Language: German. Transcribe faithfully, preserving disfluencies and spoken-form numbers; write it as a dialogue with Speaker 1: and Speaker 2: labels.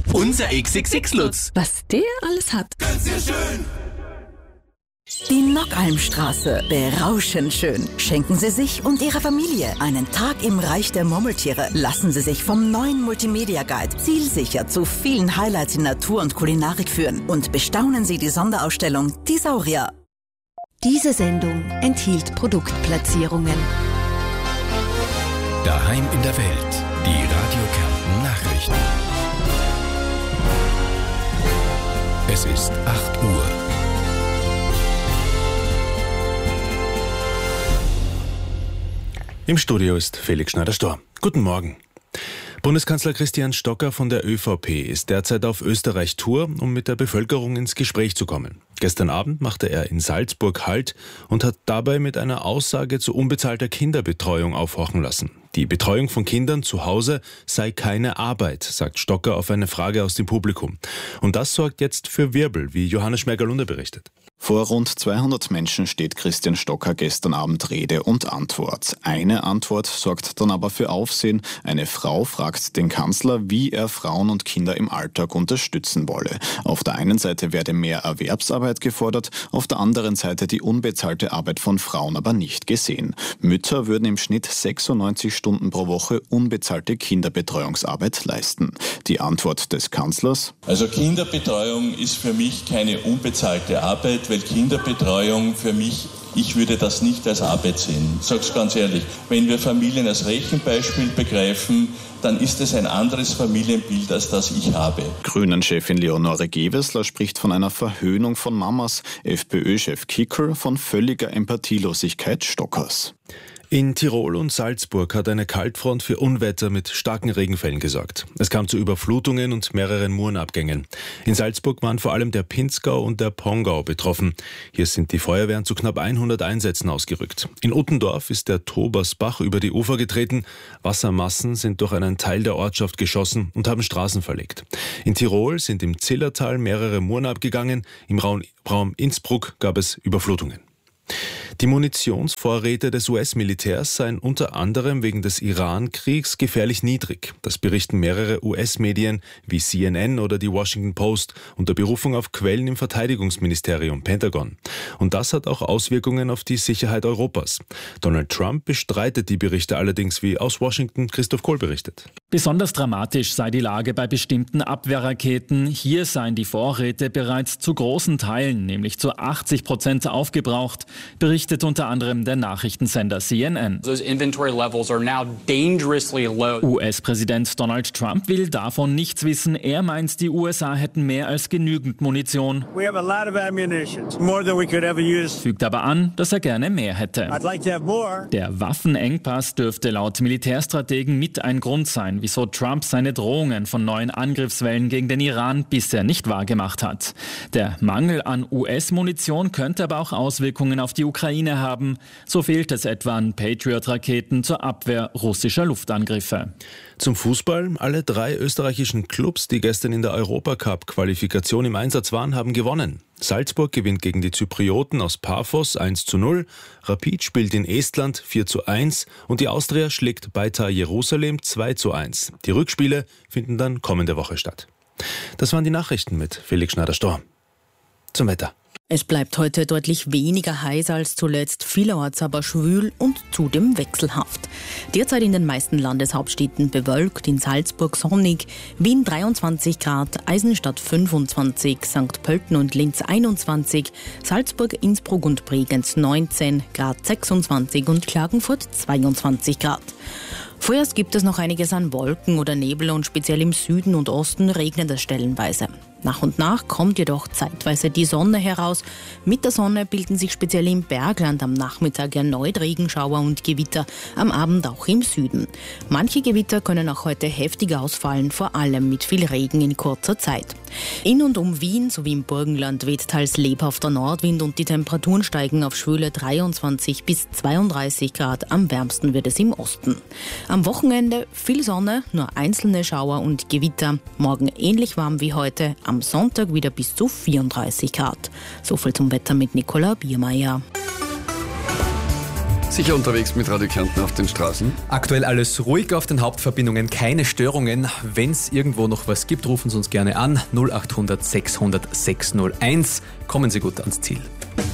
Speaker 1: Unser X X X-Lutz.
Speaker 2: Was der alles hat.
Speaker 1: Ganz sehr schön.
Speaker 2: Die Nockalmstraße, berauschend schön. Schenken Sie sich und Ihrer Familie einen Tag im Reich der Murmeltiere. Lassen Sie sich vom neuen Multimedia-Guide zielsicher zu vielen Highlights in Natur und Kulinarik führen. Und bestaunen Sie die Sonderausstellung Die Saurier.
Speaker 3: Diese Sendung enthielt Produktplatzierungen.
Speaker 4: Daheim in der Welt. Die Radio Kärnten Nachrichten. Es ist acht Uhr.
Speaker 5: Im Studio ist Felix Schneider-Storr. Guten Morgen. Bundeskanzler Christian Stocker von der ÖVP ist derzeit auf Österreich-Tour, um mit der Bevölkerung ins Gespräch zu kommen. Gestern Abend machte er in Salzburg Halt und hat dabei mit einer Aussage zu unbezahlter Kinderbetreuung aufhorchen lassen. Die Betreuung von Kindern zu Hause sei keine Arbeit, sagt Stocker auf eine Frage aus dem Publikum. Und das sorgt jetzt für Wirbel, wie Johannes Schmerger-Lunde berichtet.
Speaker 6: Vor rund zweihundert Menschen steht Christian Stocker gestern Abend Rede und Antwort. Eine Antwort sorgt dann aber für Aufsehen. Eine Frau fragt den Kanzler, wie er Frauen und Kinder im Alltag unterstützen wolle. Auf der einen Seite werde mehr Erwerbsarbeit gefordert, auf der anderen Seite die unbezahlte Arbeit von Frauen aber nicht gesehen. Mütter würden im Schnitt sechsundneunzig Stunden pro Woche unbezahlte Kinderbetreuungsarbeit leisten. Die Antwort des Kanzlers:
Speaker 7: Also Kinderbetreuung ist für mich keine unbezahlte Arbeit, weil Kinderbetreuung für mich, ich würde das nicht als Arbeit sehen. Ich sage es ganz ehrlich, wenn wir Familien als Rechenbeispiel begreifen, dann ist es ein anderes Familienbild, als das ich habe.
Speaker 6: Grünen-Chefin Leonore Gewessler spricht von einer Verhöhnung von Mamas, FPÖ-Chef Kickl von völliger Empathielosigkeit Stockers.
Speaker 5: In Tirol und Salzburg hat eine Kaltfront für Unwetter mit starken Regenfällen gesorgt. Es kam zu Überflutungen und mehreren Murenabgängen. In Salzburg waren vor allem der Pinzgau und der Pongau betroffen. Hier sind die Feuerwehren zu knapp hundert Einsätzen ausgerückt. In Uttendorf ist der Tobersbach über die Ufer getreten. Wassermassen sind durch einen Teil der Ortschaft geschossen und haben Straßen verlegt. In Tirol sind im Zillertal mehrere Muren abgegangen. Im Raum Innsbruck gab es Überflutungen. Die Munitionsvorräte des U S-Militärs seien unter anderem wegen des Iran-Kriegs gefährlich niedrig. Das berichten mehrere U S-Medien wie C N N oder die Washington Post unter Berufung auf Quellen im Verteidigungsministerium Pentagon. Und das hat auch Auswirkungen auf die Sicherheit Europas. Donald Trump bestreitet die Berichte allerdings, wie aus Washington Christoph Kohl berichtet.
Speaker 8: Besonders dramatisch sei die Lage bei bestimmten Abwehrraketen. Hier seien die Vorräte bereits zu großen Teilen, nämlich zu achtzig Prozent aufgebraucht, berichtet unter anderem der Nachrichtensender C N N. U S-Präsident Donald Trump will davon nichts wissen. Er meint, die U S A hätten mehr als genügend Munition. Fügt aber an, dass er gerne mehr hätte.
Speaker 9: Like
Speaker 8: der Waffenengpass dürfte laut Militärstrategen mit ein Grund sein, wieso Trump seine Drohungen von neuen Angriffswellen gegen den Iran bisher nicht wahrgemacht hat. Der Mangel an U S-Munition könnte aber auch Auswirkungen auf die Ukraine haben. So fehlt es etwa an Patriot-Raketen zur Abwehr russischer Luftangriffe.
Speaker 5: Zum Fußball. Alle drei österreichischen Clubs, die gestern in der Europacup-Qualifikation im Einsatz waren, haben gewonnen. Salzburg gewinnt gegen die Zyprioten aus Paphos eins zu null, Rapid spielt in Estland vier zu eins und die Austria schlägt Beitar Jerusalem zwei zu eins. Die Rückspiele finden dann kommende Woche statt. Das waren die Nachrichten mit Felix Schneider-Storr. Zum Wetter.
Speaker 10: Es bleibt heute deutlich weniger heiß als zuletzt, vielerorts aber schwül und zudem wechselhaft. Derzeit in den meisten Landeshauptstädten bewölkt, in Salzburg sonnig, Wien dreiundzwanzig Grad, Eisenstadt fünfundzwanzig, Sankt Pölten und Linz einundzwanzig, Salzburg, Innsbruck und Bregenz neunzehn, Graz sechsundzwanzig und Klagenfurt zweiundzwanzig Grad. Vorerst gibt es noch einiges an Wolken oder Nebel und speziell im Süden und Osten regnet es stellenweise. Nach und nach kommt jedoch zeitweise die Sonne heraus. Mit der Sonne bilden sich speziell im Bergland am Nachmittag erneut Regenschauer und Gewitter, am Abend auch im Süden. Manche Gewitter können auch heute heftig ausfallen, vor allem mit viel Regen in kurzer Zeit. In und um Wien sowie im Burgenland weht teils lebhafter Nordwind und die Temperaturen steigen auf schwüle dreiundzwanzig bis zweiunddreißig Grad. Am wärmsten wird es im Osten. Am Wochenende viel Sonne, nur einzelne Schauer und Gewitter. Morgen ähnlich warm wie heute. Am Sonntag wieder bis zu vierunddreißig Grad. So viel zum Wetter mit Nicola Biermeier.
Speaker 9: Sicher unterwegs mit Radio Kärnten auf den Straßen?
Speaker 11: Aktuell alles ruhig auf den Hauptverbindungen, keine Störungen. Wenn es irgendwo noch was gibt, rufen Sie uns gerne an. null acht hundert sechshundert sechshunderteins. Kommen Sie gut ans Ziel.